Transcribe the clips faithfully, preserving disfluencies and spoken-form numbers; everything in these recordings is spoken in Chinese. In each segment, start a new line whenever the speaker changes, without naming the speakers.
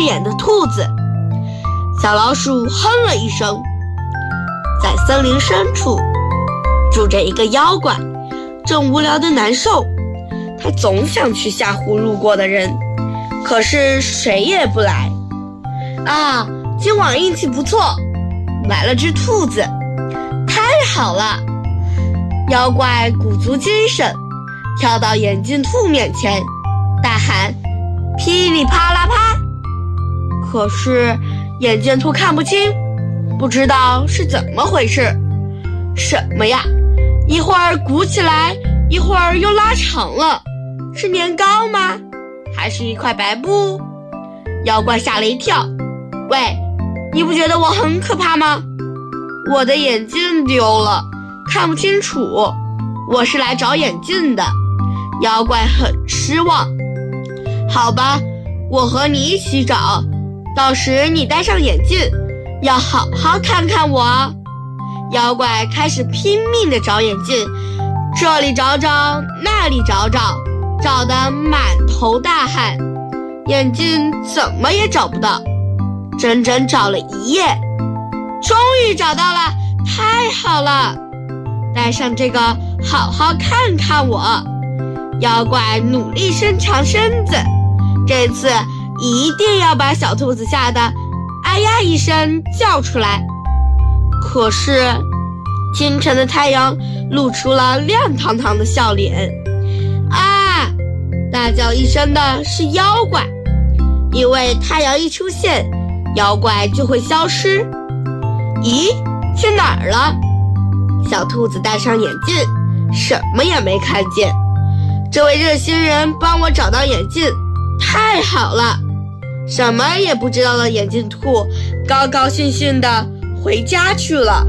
眼的兔子。小老鼠哼了一声。在森林深处住着一个妖怪，正无聊的难受。他总想去吓唬路过的人，可是谁也不来。啊，今晚运气不错，来了只兔子，太好了！妖怪鼓足精神，跳到眼镜兔面前，大喊：噼里啪啦啪！可是眼镜兔看不清，不知道是怎么回事。什么呀？一会儿鼓起来，一会儿又拉长了，是年糕吗？还是一块白布？妖怪吓了一跳。喂，你不觉得我很可怕吗？我的眼镜丢了，看不清楚，我是来找眼镜的。妖怪很失望。好吧，我和你一起找，到时你戴上眼镜，要好好看看我。妖怪开始拼命地找眼镜，这里找找，那里找找，找得满头大汗，眼镜怎么也找不到，整整找了一夜，终于找到了，太好了！戴上这个，好好看看我。妖怪努力伸长身子，这次一定要把小兔子吓得哎呀一声叫出来。可是清晨的太阳露出了亮堂堂的笑脸。啊！大叫一声的是妖怪，因为太阳一出现，妖怪就会消失。咦，去哪儿了？小兔子戴上眼镜，什么也没看见。这位热心人帮我找到眼镜，太好了！什么也不知道的眼镜兔高高兴兴地回家去了。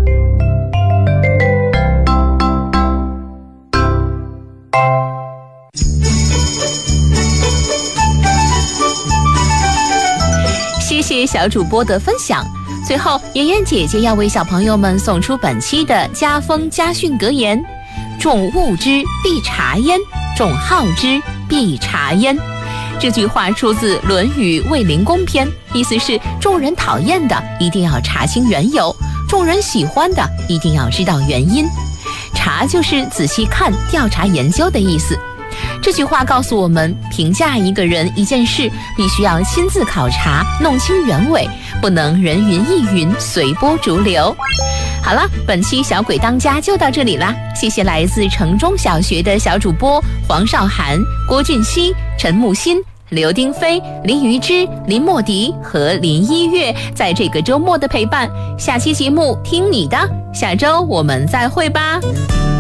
谢谢小主播的分享。最后，妍妍姐姐要为小朋友们送出本期的家风家训格言：众恶之必察焉，众好之必察焉。这句话出自《论语卫灵公篇》，意思是众人讨厌的一定要查清缘由，众人喜欢的一定要知道原因。查就是仔细看、调查研究的意思。这句话告诉我们，评价一个人一件事必须要亲自考察，弄清原委，不能人云亦云，随波逐流。好了，本期小鬼当家就到这里啦，谢谢来自城中小学的小主播黄少涵、郭俊熙、陈木欣、刘丁飞、林于之、林莫迪和林一月在这个周末的陪伴。下期节目听你的，下周我们再会吧。